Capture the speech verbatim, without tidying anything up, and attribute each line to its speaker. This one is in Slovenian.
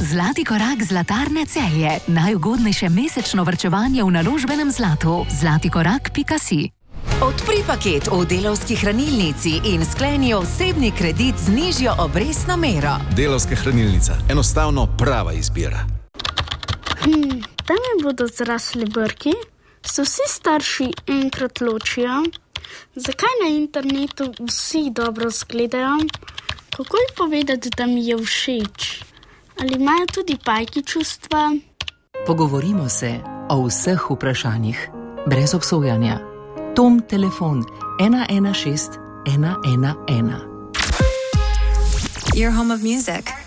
Speaker 1: Zlati korak Zlatarne Celje. Najugodnejše mesečno varčevanje v naložbenem zlatu. zlati korak pika si. Odpri paket v Delavski hranilnici in skleni osebni kredit z nižjo obrestno mero.
Speaker 2: Delavska hranilnica. Enostavno prava izbira.
Speaker 3: Hmm, tam mi bodo zrasli brki? Se vsi starši enkrat ločijo? Zakaj na internetu vsi dobro zgledajo? Kako je povedati, da mi je všeč? Ali imajo tudi pajki čustva?
Speaker 1: Pogovorimo se o vseh vprašanjih. Brez obsojanja. Tom telefon ena ena šest ena ena ena.
Speaker 4: Your home of music.